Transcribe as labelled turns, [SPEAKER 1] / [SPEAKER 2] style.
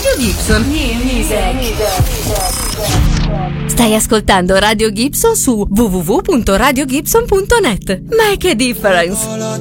[SPEAKER 1] Radio Gibson. Stai ascoltando Radio Gibson su www.radiogibson.net. Make a difference.